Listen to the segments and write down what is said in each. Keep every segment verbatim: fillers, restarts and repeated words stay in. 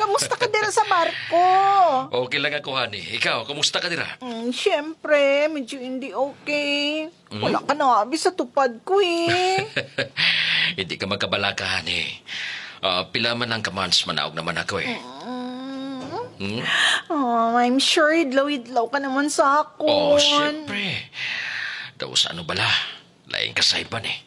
kamusta ka dira sa barko? Okay lang ako, honey. Ikaw, kumusta ka dira? Mm, Siyempre, medyo hindi okay. Wala ka na abi sa tupad ko eh. Hindi ka magkabalaka, honey. Ah, pila man ang kamans, manaog naman ako eh. Hmm? Oh, I'm sure idlaw-idlaw ka naman sa akon. Oh, siyempre. Daw sa ano bala? Laing kasaypan eh.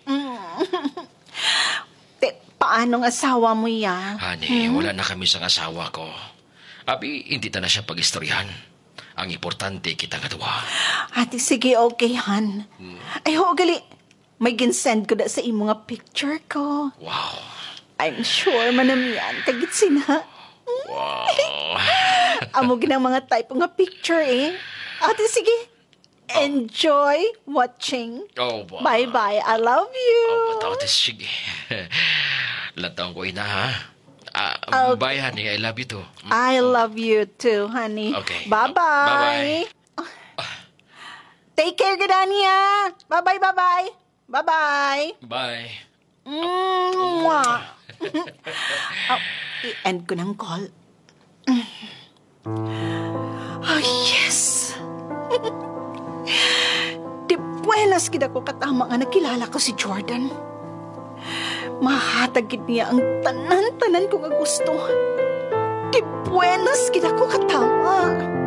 Te, paano ang asawa mo ya? Honey, wala na kami sa asawa ko. Abi, hindi ta na siya pag-istoryahan. Ang importante kita nga duwa. Ate, sige, okay, han. Ay, ho, gali. May ginsend ko na sa imo nga picture ko. Wow. I'm sure manamian kagit sina. Wow. Amo ginang mga type nga picture eh. Ate, sige. Enjoy watching. Oh, wow. Bye-bye. I love you. Oh, patawatis, sige. Lataong ko ina, ha? Ah, Okay. Bye, honey. I love you too. I love you too, honey. Okay. Bye-bye. Bye-bye. Take care, Gadania. Bye-bye, bye-bye. Bye-bye. Bye. Mwah. Oh, i-end ko ng call. Oh, yes. Di buenas kita ko katama nga nakilala ko si Jordan. Mahatag niya ang tanan-tanan ko nga gusto. Di buenas kita ko katama.